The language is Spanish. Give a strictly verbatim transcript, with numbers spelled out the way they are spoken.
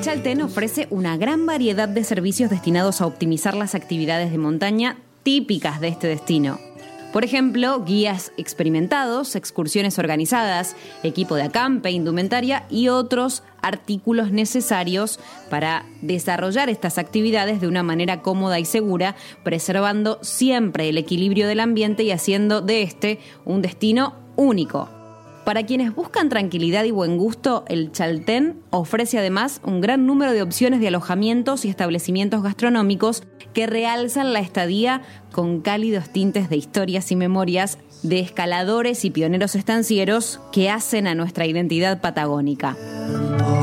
Chaltén ofrece una gran variedad de servicios destinados a optimizar las actividades de montaña típicas de este destino. Por ejemplo, guías experimentados, excursiones organizadas, equipo de acampe, indumentaria y otros artículos necesarios para desarrollar estas actividades de una manera cómoda y segura, preservando siempre el equilibrio del ambiente y haciendo de este un destino único. Para quienes buscan tranquilidad y buen gusto, el Chaltén ofrece además un gran número de opciones de alojamientos y establecimientos gastronómicos que realzan la estadía con cálidos tintes de historias y memorias de escaladores y pioneros estancieros que hacen a nuestra identidad patagónica.